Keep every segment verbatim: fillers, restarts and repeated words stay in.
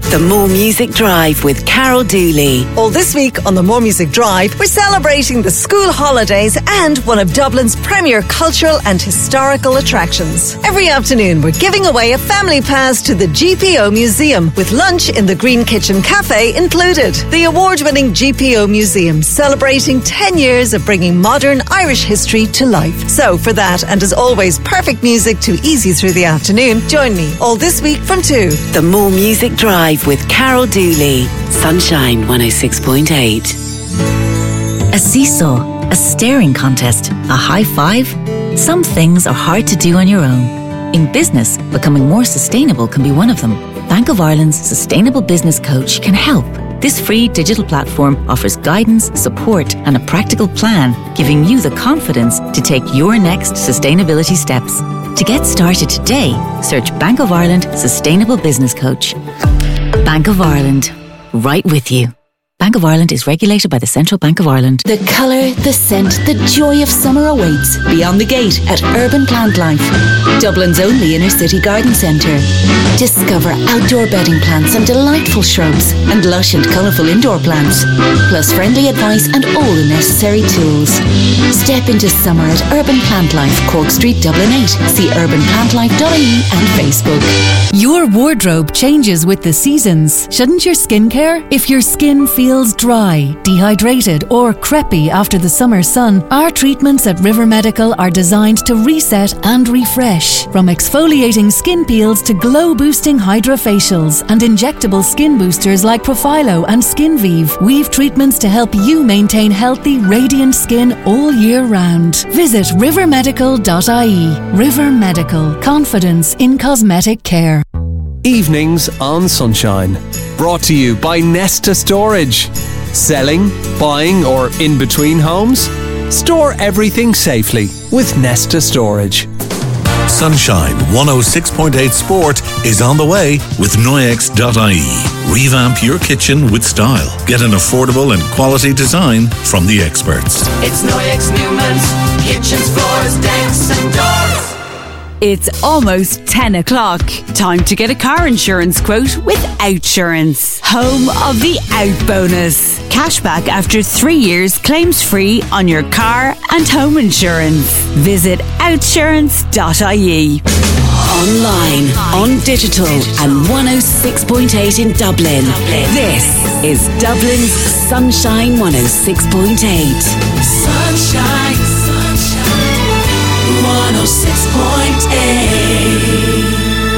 The More Music Drive with Carol Dooley. All this week on the More Music Drive, we're celebrating the school holidays and one of Dublin's premier cultural and historical attractions. Every afternoon, we're giving away a family pass to the G P O Museum, with lunch in the Green Kitchen Cafe included. The award-winning G P O Museum, celebrating ten years of bringing modern Irish history to life. So for that, and as always, perfect music to ease you through the afternoon, join me all this week from two. The More Music Drive with Carol Dooley. Sunshine one oh six point eight. A seesaw, a staring contest, a high five. Some things are hard to do on your own. In business, becoming more sustainable can be one of them. Bank of Ireland's Sustainable Business Coach can help. This free digital platform offers guidance, support and a practical plan, giving you the confidence to take your next sustainability steps. To get started today, search Bank of Ireland Sustainable Business Coach. Bank of Ireland, right with you. Bank of Ireland is regulated by the Central Bank of Ireland. The colour, the scent, the joy of summer awaits beyond the gate at Urban Plant Life, Dublin's only inner city garden centre. Discover outdoor bedding plants and delightful shrubs, and lush and colourful indoor plants, plus friendly advice and all the necessary tools. Step into summer at Urban Plant Life, Cork Street, Dublin eight. See urban plant life dot I E and Facebook. Your wardrobe changes with the seasons. Shouldn't your skincare? If your skin feels Feels dry, dehydrated or crepey after the summer sun, our treatments at River Medical are designed to reset and refresh. From exfoliating skin peels to glow-boosting hydrofacials and injectable skin boosters like Profilo and SkinVive, we've treatments to help you maintain healthy, radiant skin all year round. Visit river medical dot I E. River Medical. Confidence in cosmetic care. Evenings on Sunshine. Brought to you by Nesta Storage. Selling, buying or in between homes? Store everything safely with Nesta Storage. Sunshine one oh six point eight Sport is on the way with Noyex dot I E. Revamp your kitchen with style. Get an affordable and quality design from the experts. It's Noyex Newman's kitchens, floors, decks and doors. It's almost ten o'clock. Time to get a car insurance quote with Outsurance. Home of the Out Bonus. Cashback after three years, claims free on your car and home insurance. Visit outsurance dot I E. Online, on digital and one oh six point eight in Dublin. This is Dublin's Sunshine one oh six point eight. Sunshine, sunshine, one oh six point eight.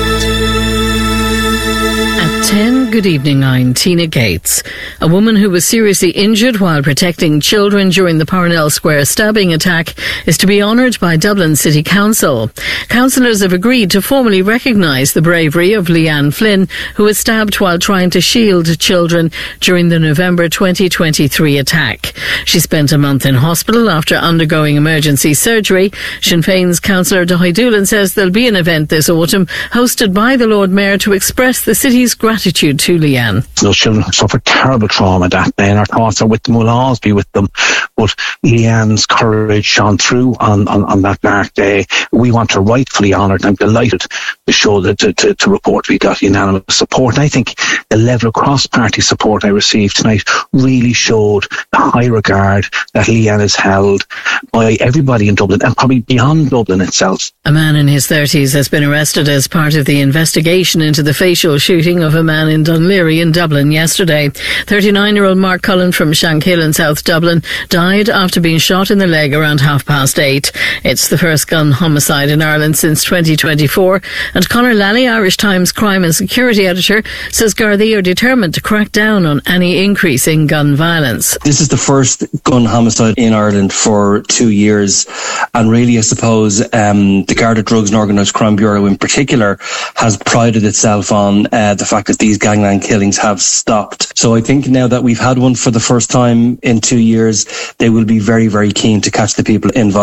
At ten, good evening, I'm Tina Gates. A woman who was seriously injured while protecting children during the Parnell Square stabbing attack is to be honoured by Dublin City Council. Councillors have agreed to formally recognise the bravery of Leanne Flynn, who was stabbed while trying to shield children during the November twenty twenty-three attack. She spent a month in hospital after undergoing emergency surgery. Sinn Féin's councillor Daithí Doolan says there'll be an event this autumn hosted by the Lord Mayor to express the city's gratitude to Leanne. Those children have suffered terrible trauma that day, and our thoughts are with them. We'll always be with them. But Leanne's courage shone through on, on, on that dark day. We want to rightfully honour it. I'm delighted to show that to, to, to report we got unanimous support. And I think the level of cross-party support I received tonight really showed the high regard that Leanne is held by everybody in Dublin and probably beyond Dublin itself. A man in his thirties has been arrested as part of the investigation into the facial shooting of a man in Dunleary in Dublin yesterday. thirty-nine-year-old Mark Cullen from Shankill in South Dublin died after being shot in the leg around half past eight. It's the first gun homicide in Ireland since twenty twenty-four, and Conor Lally, Irish Times crime and security editor, says Gardaí are determined to crack down on any increase in gun violence. This is the first gun homicide in Ireland for two years, and really I suppose um, the Garda Drugs and Organised Crime Bureau in particular has prided itself on uh, the fact that these gangland killings have stopped. So I think now that we've had one for the first time in two years, they will be very, very keen to catch the people involved.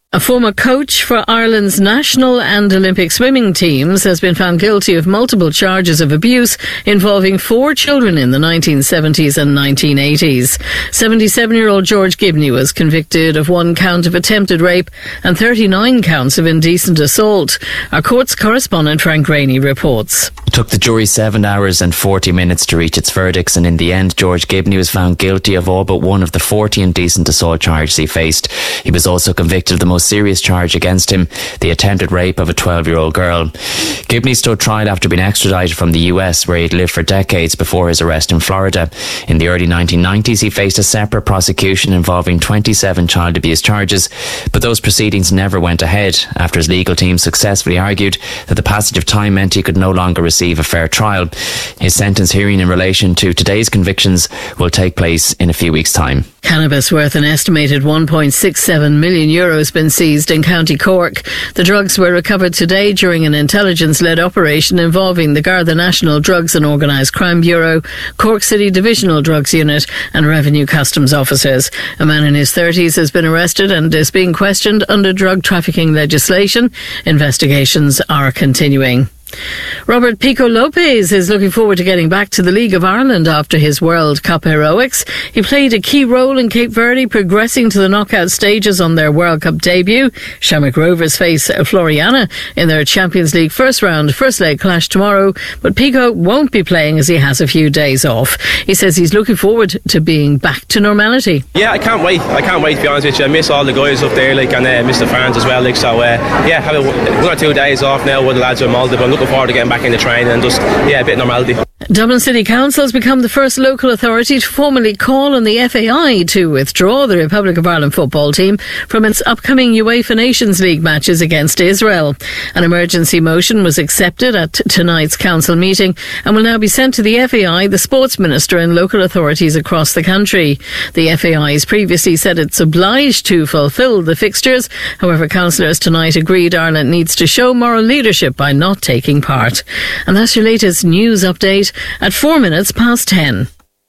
A former coach for Ireland's national and Olympic swimming teams has been found guilty of multiple charges of abuse involving four children in the nineteen seventies and nineteen eighties. seventy-seven-year-old George Gibney was convicted of one count of attempted rape and thirty-nine counts of indecent assault. Our courts correspondent Frank Rainey reports. It took the jury seven hours and forty minutes to reach its verdicts, and in the end George Gibney was found guilty of all but one of the forty indecent assault charges he faced. He was also convicted of the most serious charge against him, the attempted rape of a twelve-year-old girl. Gibney stood trial after being extradited from the U S, where he'd lived for decades before his arrest in Florida. In the early nineteen nineties, he faced a separate prosecution involving twenty-seven child abuse charges, but those proceedings never went ahead after his legal team successfully argued that the passage of time meant he could no longer receive a fair trial. His sentence hearing in relation to today's convictions will take place in a few weeks' time. Cannabis worth an estimated one point six seven million euro has been seized in County Cork. The drugs were recovered today during an intelligence-led operation involving the Garda National Drugs and Organised Crime Bureau, Cork City Divisional Drugs Unit and Revenue Customs officers. A man in his thirties has been arrested and is being questioned under drug trafficking legislation. Investigations are continuing. Robert Pico Lopez is looking forward to getting back to the League of Ireland after his World Cup heroics. He played a key role in Cape Verde progressing to the knockout stages on their World Cup debut. Shamrock Rovers face Floriana in their Champions League first round, first leg clash tomorrow, but Pico won't be playing as he has a few days off. He says he's looking forward to being back to normality. Yeah, I can't wait. I can't wait, to be honest with you. I miss all the guys up there, like, and uh, miss the fans as well. Like, so, uh, yeah, have a, one or two days off now with the lads are Malta, but I'm looking forward to getting back into training and just, yeah, a bit of normality. Dublin City Council has become the first local authority to formally call on the F A I to withdraw the Republic of Ireland football team from its upcoming UEFA Nations League matches against Israel. An emergency motion was accepted at tonight's council meeting and will now be sent to the F A I, the sports minister and local authorities across the country. The F A I has previously said it's obliged to fulfil the fixtures. However, councillors tonight agreed Ireland needs to show moral leadership by not taking part. And that's your latest news update at four minutes past ten.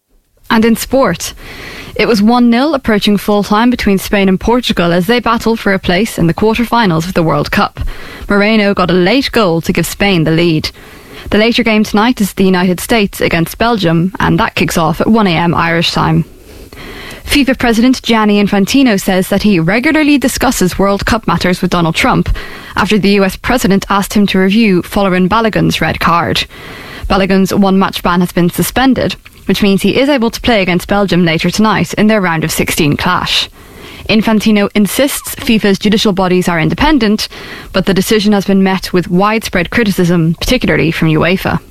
And in sport, it was one nil approaching full time between Spain and Portugal as they battled for a place in the quarter-finals of the World Cup. Moreno got a late goal to give Spain the lead. The later game tonight is the United States against Belgium, and that kicks off at one a.m. Irish time. FIFA President Gianni Infantino says that he regularly discusses World Cup matters with Donald Trump after the U S President asked him to review Folarin Balogun's red card. Balogun's one-match ban has been suspended, which means he is able to play against Belgium later tonight in their round of sixteen clash. Infantino insists FIFA's judicial bodies are independent, but the decision has been met with widespread criticism, particularly from UEFA.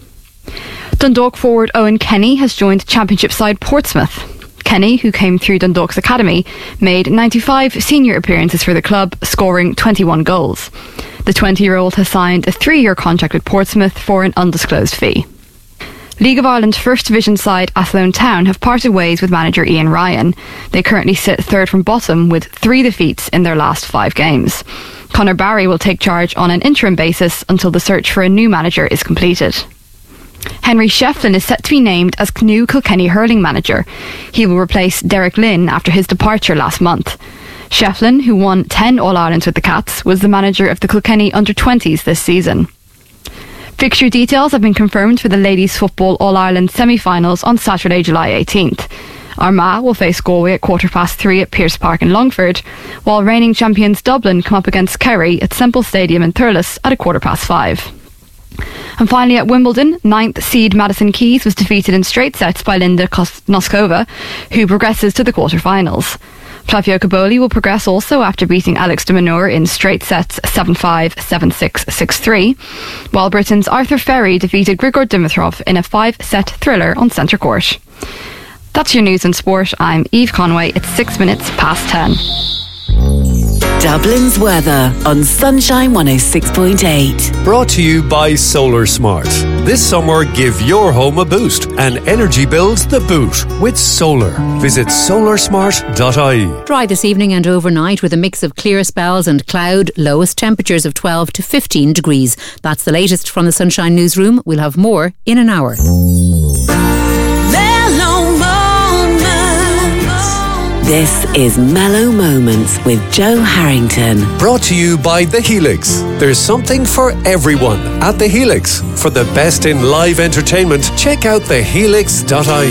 Dundalk forward Owen Kenny has joined Championship side Portsmouth. Kenny, who came through Dundalk's academy, made ninety-five senior appearances for the club, scoring twenty-one goals. The twenty-year-old has signed a three-year contract with Portsmouth for an undisclosed fee. League of Ireland First Division side Athlone Town have parted ways with manager Ian Ryan. They currently sit third from bottom with three defeats in their last five games. Conor Barry will take charge on an interim basis until the search for a new manager is completed. Henry Shefflin is set to be named as new Kilkenny hurling manager. He will replace Derek Lynn after his departure last month. Shefflin, who won ten All-Irelands with the Cats, was the manager of the Kilkenny under twenties this season. Fixture details have been confirmed for the Ladies Football All-Ireland semi-finals on Saturday, July eighteenth. Armagh will face Galway at quarter past three at Pearse Park in Longford, while reigning champions Dublin come up against Kerry at Semple Stadium in Thurles at a quarter past five. And finally at Wimbledon, ninth seed Madison Keys was defeated in straight sets by Linda Noskova, who progresses to the quarter-finals. Flavio Caboli will progress also after beating Alex de Minaur in straight sets seven five, seven six, six three, while Britain's Arthur Ferry defeated Grigor Dimitrov in a five-set thriller on centre court. That's your news and sport. I'm Eve Conway. It's six minutes past ten. Dublin's weather on Sunshine one oh six point eight. Brought to you by Solar Smart. This summer, give your home a boost and energy bills the boot with solar. Visit solar smart dot I E. Dry this evening and overnight with a mix of clear spells and cloud, lowest temperatures of twelve to fifteen degrees. That's the latest from the Sunshine Newsroom. We'll have more in an hour. This is Mellow Moments with Joe Harrington. Brought to you by The Helix. There's something for everyone at The Helix. For the best in live entertainment, check out the helix dot I E.